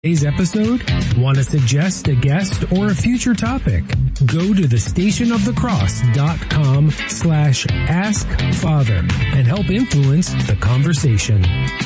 Today's episode? Want to suggest a guest or a future topic? Go to thestationofthecross.com/askfather and help influence the conversation.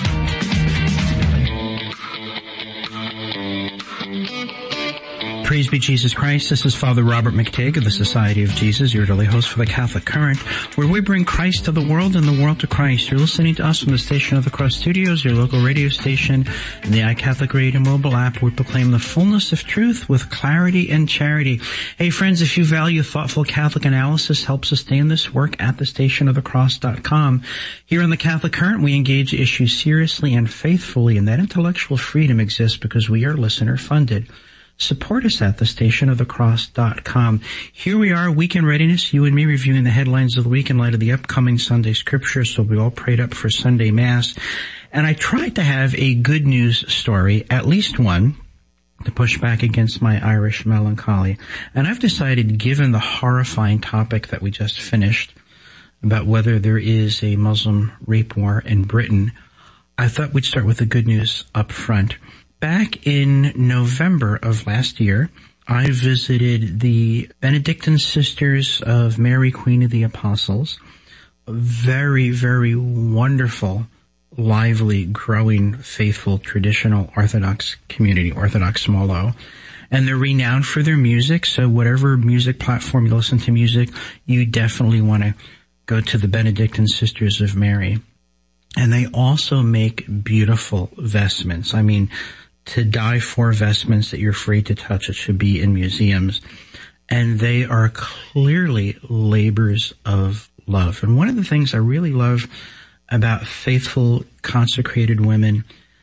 Praise be Jesus Christ. This is Father Robert McTigg of the Society of Jesus, your daily host for the Catholic Current, where we bring Christ to the world and the world to Christ. You're listening to us from the Station of the Cross Studios, your local radio station, and the iCatholic Radio mobile app. We proclaim the fullness of truth with clarity and charity. Hey friends, if you value thoughtful Catholic analysis, help sustain this work at thestationofthecross.com. Here on the Catholic Current, we engage issues seriously and faithfully, and that intellectual freedom exists because we are listener funded. Support us at thestationofthecross.com. Here we are, week in readiness, you and me reviewing the headlines of the week in light of the upcoming Sunday scriptures, so we all prayed up for Sunday Mass. And I tried to have a good news story, at least one, to push back against my Irish melancholy. And I've decided, given the horrifying topic that we just finished, about whether there is a Muslim rape war in Britain, I thought we'd start with the good news up front. Back in November of last year, I visited the Benedictine Sisters of Mary, Queen of the Apostles. A very, very wonderful, lively, growing, faithful, traditional Orthodox community, Orthodox small o. And they're renowned for their music, so whatever music platform you listen to music, you definitely want to go to the Benedictine Sisters of Mary. And they also make beautiful vestments. I mean, to die for vestments that you're afraid to touch. It should be in museums. And they are clearly labors of love. And one of the things I really love about faithful, consecrated women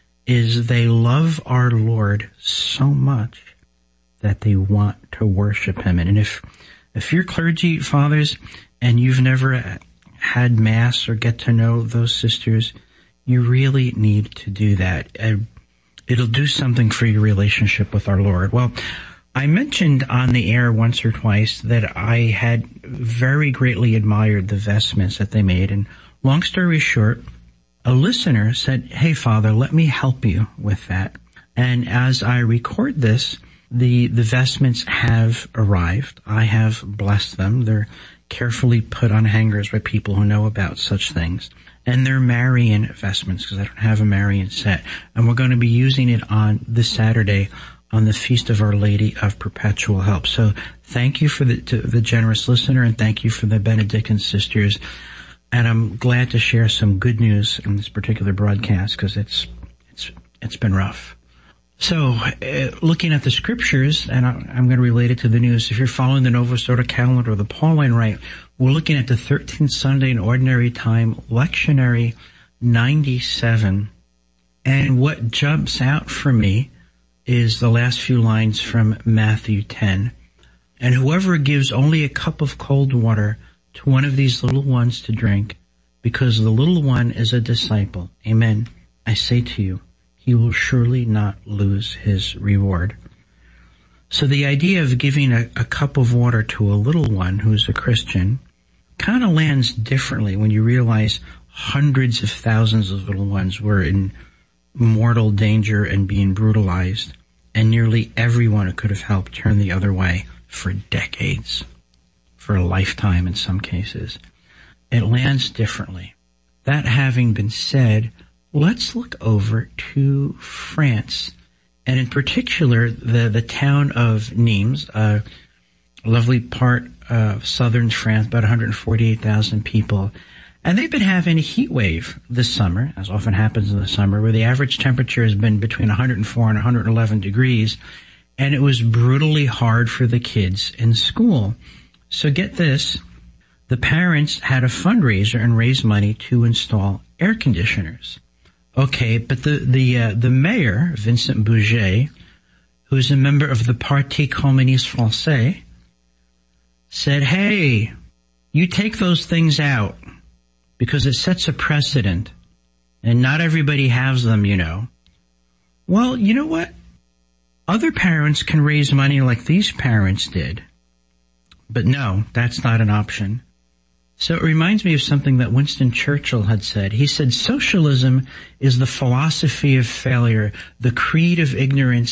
is they love our Lord so much that they want to worship Him. And if you're clergy fathers and you've never had Mass or get to know those sisters, you really need to do that. It'll do something for your relationship with our Lord. Well, I mentioned on the air once or twice that I had very greatly admired the vestments that they made. And long story short, a listener said, "Hey, Father, let me help you with that." And as I record this, the vestments have arrived. I have blessed them. They're carefully put on hangers by people who know about such things. And they're Marian vestments, because I don't have a Marian set. And we're going to be using it on this Saturday on the Feast of Our Lady of Perpetual Help. So thank you for the generous listener, and thank you for the Benedictine sisters. And I'm glad to share some good news in this particular broadcast, because it's been rough. So, looking at the scriptures, and I'm going to relate it to the news. If you're following the Novus Ordo calendar or the Pauline Rite, we're looking at the 13th Sunday in Ordinary Time, Lectionary 97. And what jumps out for me is the last few lines from Matthew 10. And whoever gives only a cup of cold water to one of these little ones to drink, because the little one is a disciple, amen, I say to you, he will surely not lose his reward. So the idea of giving a cup of water to a little one who's a Christian kind of lands differently when you realize hundreds of thousands of little ones were in mortal danger and being brutalized, and nearly everyone who could have helped turned the other way for decades, for a lifetime in some cases. It lands differently. That having been said, let's look over to France, and in particular, the town of Nimes, a lovely part of southern France, about 148,000 people. And they've been having a heat wave this summer, as often happens in the summer, where the average temperature has been between 104 and 111 degrees, and it was brutally hard for the kids in school. So get this, the parents had a fundraiser and raised money to install air conditioners. Okay, but the mayor, Vincent Bouget, who is a member of the Parti Communiste Français, said, hey, you take those things out because it sets a precedent and not everybody has them, you know. Well, you know what? Other parents can raise money like these parents did. But no, that's not an option. So it reminds me of something that Winston Churchill had said. He said, socialism is the philosophy of failure, the creed of ignorance,